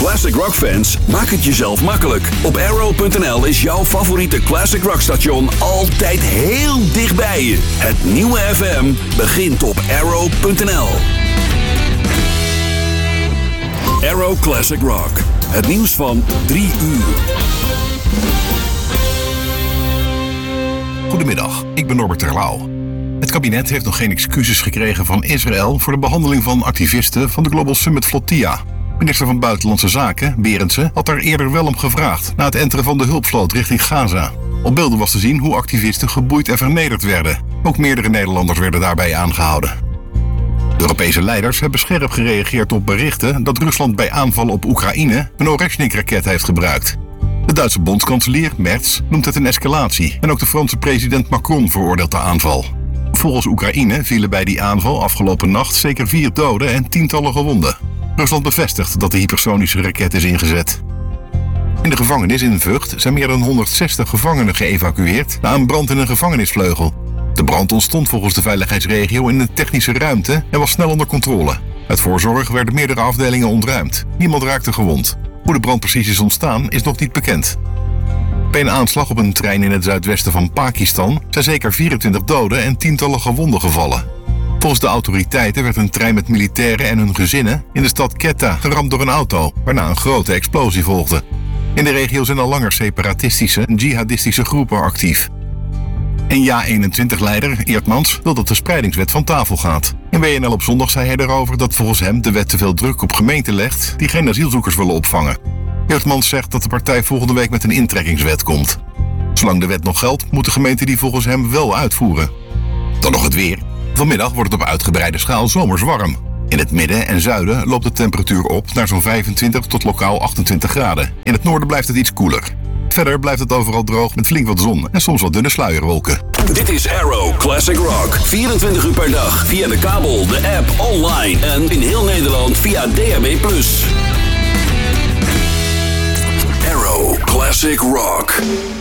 Classic Rock fans, maak het jezelf makkelijk. Op Arrow.nl is jouw favoriete Classic Rock station altijd heel dichtbij je. Het nieuwe FM begint op Arrow.nl. Arrow Classic Rock. Het nieuws van 3 uur. Goedemiddag, ik ben Norbert Terlouw. Het kabinet heeft nog geen excuses gekregen van Israël voor de behandeling van activisten van de Global Summit Flotilla. Minister van Buitenlandse Zaken, Berendsen, had daar eerder wel om gevraagd na het enteren van de hulpvloot richting Gaza. Op beelden was te zien hoe activisten geboeid en vernederd werden. Ook meerdere Nederlanders werden daarbij aangehouden. De Europese leiders hebben scherp gereageerd op berichten dat Rusland bij aanvallen op Oekraïne een Oreshnik-raket heeft gebruikt. De Duitse bondskanselier Merz noemt het een escalatie en ook de Franse president Macron veroordeelt de aanval. Volgens Oekraïne vielen bij die aanval afgelopen nacht zeker 4 doden en tientallen gewonden. Rusland bevestigt dat de hypersonische raket is ingezet. In de gevangenis in Vught zijn meer dan 160 gevangenen geëvacueerd na een brand in een gevangenisvleugel. De brand ontstond volgens de veiligheidsregio in een technische ruimte en was snel onder controle. Uit voorzorg werden meerdere afdelingen ontruimd. Niemand raakte gewond. Hoe de brand precies is ontstaan is nog niet bekend. Bij een aanslag op een trein in het zuidwesten van Pakistan zijn zeker 24 doden en tientallen gewonden gevallen. Volgens de autoriteiten werd een trein met militairen en hun gezinnen in de stad Quetta geramd door een auto, waarna een grote explosie volgde. In de regio zijn al langer separatistische en jihadistische groepen actief. En JA21-leider Eertmans wil dat de spreidingswet van tafel gaat. In WNL op zondag zei hij erover dat volgens hem de wet te veel druk op gemeenten legt die geen asielzoekers willen opvangen. Eertmans zegt dat de partij volgende week met een intrekkingswet komt. Zolang de wet nog geldt, moet de gemeente die volgens hem wel uitvoeren. Dan nog het weer. Vanmiddag wordt het op uitgebreide schaal zomers warm. In het midden en zuiden loopt de temperatuur op naar zo'n 25 tot lokaal 28 graden. In het noorden blijft het iets koeler. Verder blijft het overal droog met flink wat zon en soms wat dunne sluierwolken. Dit is Arrow Classic Rock. 24 uur per dag via de kabel, de app, online en in heel Nederland via DAB+. Arrow Classic Rock.